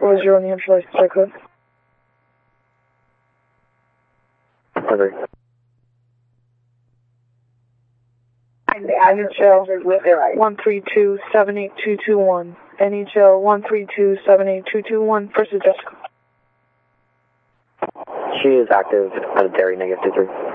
What was your New Hampshire license plate code? Okay. NHL 132-78221. NHL 132-78221. First is Jessica. She is active at a dairy -3.